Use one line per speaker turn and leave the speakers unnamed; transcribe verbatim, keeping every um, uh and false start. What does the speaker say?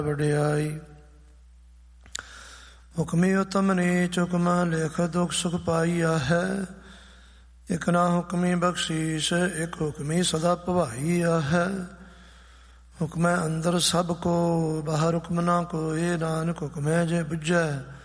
ਵਡਿਆਈ। ਹੁਕਮੀ ਉਤਮ ਨੀਚ ਹੁਕਮ ਲਿਖ ਦੁਖ ਸੁਖ ਪਾਈਆ ਹੈ। ਇਕ ਨਾ ਹੁਕਮੀ ਬਖਸ਼ੀਸ਼ ਇਕ ਹੁਕਮੀ ਸਦਾ ਭਵਾਈਆ ਹੈ। ਹੁਕਮੈ ਅੰਦਰ ਸਭ ਕੋ ਬਾਹਰ ਹੁਕਮ ਨਾ ਕੋਇ। ਨਾਨਕ ਹੁਕਮੈ ਜੇ ਬੁਝੈ